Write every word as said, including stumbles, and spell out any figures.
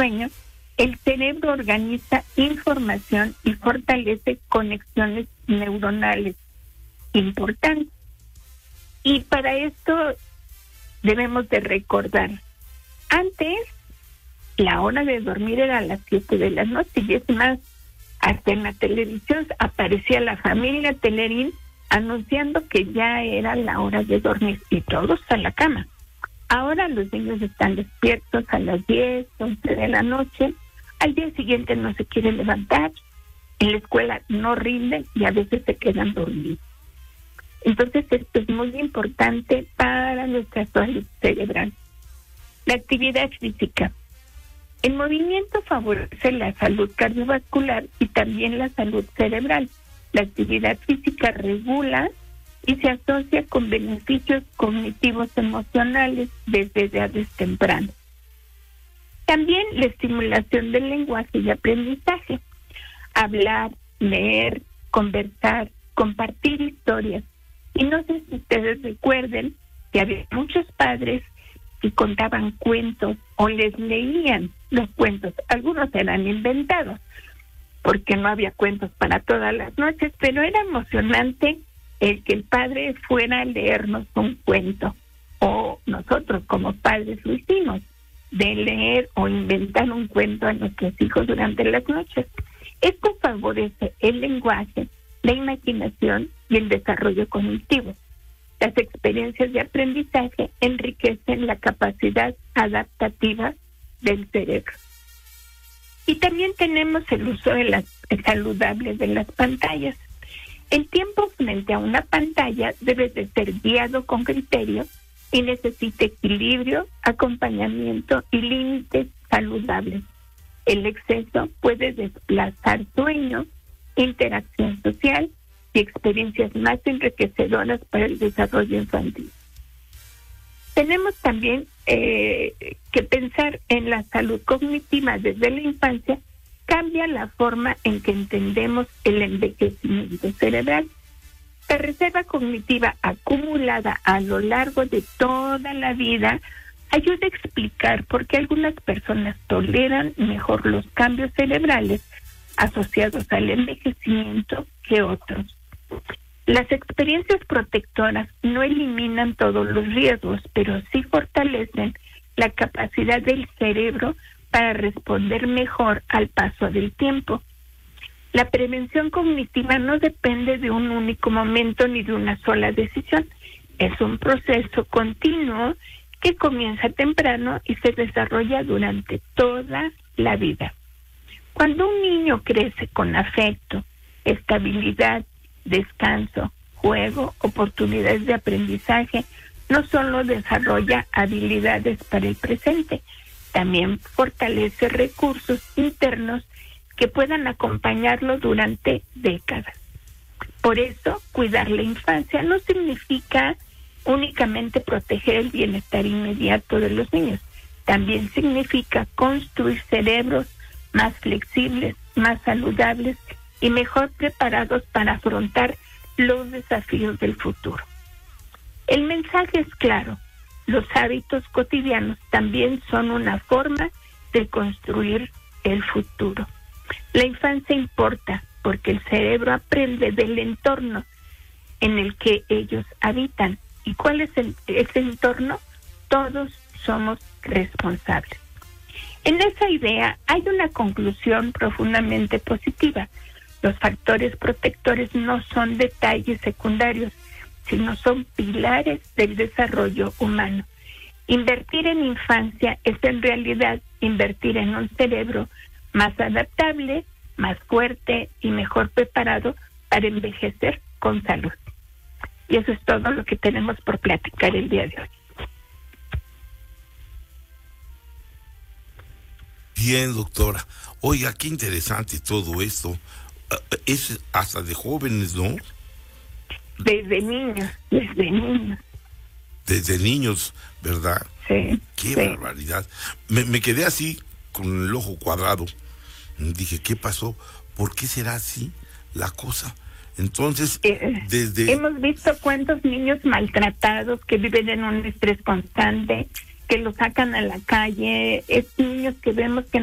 sueño, el cerebro organiza información y fortalece conexiones neuronales importantes. Y para esto debemos de recordar, antes la hora de dormir era a las siete de la noche, y es más, hasta en la televisión aparecía la familia Telerín anunciando que ya era la hora de dormir y todos a la cama. Ahora los niños están despiertos a las diez, once de la noche, al día siguiente no se quieren levantar, en la escuela no rinden y a veces se quedan dormidos. Entonces esto es muy importante para nuestra salud cerebral. La actividad física. El movimiento favorece la salud cardiovascular y también la salud cerebral. La actividad física regula y se asocia con beneficios cognitivos emocionales desde edades tempranas. También la estimulación del lenguaje y aprendizaje. Hablar, leer, conversar, compartir historias. Y no sé si ustedes recuerden que había muchos padres que contaban cuentos o les leían los cuentos. Algunos eran inventados, porque no había cuentos para todas las noches, pero era emocionante el que el padre fuera a leernos un cuento, o nosotros como padres lo hicimos, de leer o inventar un cuento a nuestros hijos durante las noches. Esto favorece el lenguaje, la imaginación y el desarrollo cognitivo. Las experiencias de aprendizaje enriquecen la capacidad adaptativa del cerebro. Y también tenemos el uso de las saludables de las pantallas. El tiempo frente a una pantalla debe de ser guiado con criterio y necesita equilibrio, acompañamiento y límites saludables. El exceso puede desplazar sueño, interacción social y experiencias más enriquecedoras para el desarrollo infantil. Tenemos también eh, que pensar en la salud cognitiva desde la infancia. Cambia la forma en que entendemos el envejecimiento cerebral. La reserva cognitiva acumulada a lo largo de toda la vida ayuda a explicar por qué algunas personas toleran mejor los cambios cerebrales asociados al envejecimiento que otros. Las experiencias protectoras no eliminan todos los riesgos, pero sí fortalecen la capacidad del cerebro para responder mejor al paso del tiempo. La prevención cognitiva no depende de un único momento ni de una sola decisión. Es un proceso continuo que comienza temprano y se desarrolla durante toda la vida. Cuando un niño crece con afecto, estabilidad, descanso, juego, oportunidades de aprendizaje, no solo desarrolla habilidades para el presente, también fortalece recursos internos que puedan acompañarlo durante décadas. Por eso, cuidar la infancia no significa únicamente proteger el bienestar inmediato de los niños, también significa construir cerebros más flexibles, más saludables y mejor preparados para afrontar los desafíos del futuro. El mensaje es claro: los hábitos cotidianos también son una forma de construir el futuro. La infancia importa porque el cerebro aprende del entorno en el que ellos habitan. ¿Y cuál es el, ese entorno? Todos somos responsables. En esa idea hay una conclusión profundamente positiva. Los factores protectores no son detalles secundarios, sino son pilares del desarrollo humano. Invertir en infancia es en realidad invertir en un cerebro más adaptable, más fuerte y mejor preparado para envejecer con salud. Y eso es todo lo que tenemos por platicar el día de hoy. Bien, doctora. Oiga, qué interesante todo esto. Es hasta de jóvenes, ¿no? Desde niños, desde niños. Desde niños, ¿verdad? Sí. Qué sí. barbaridad. Me, me quedé así, con el ojo cuadrado. Dije, ¿qué pasó? ¿Por qué será así la cosa? Entonces, eh, desde... Hemos visto cuántos niños maltratados que viven en un estrés constante, que los sacan a la calle, es niños que vemos que